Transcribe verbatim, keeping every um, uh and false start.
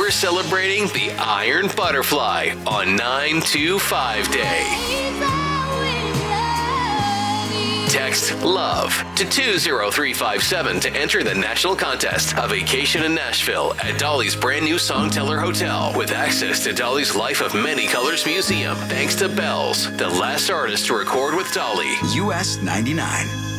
We're celebrating the Iron Butterfly on nine two five Day. Text LOVE to two zero three five seven to enter the national contest, a vacation in Nashville at Dolly's brand new Songteller Hotel with access to Dolly's Life of Many Colors Museum. Thanks to Bells, the last artist to record with Dolly. U S ninety-nine.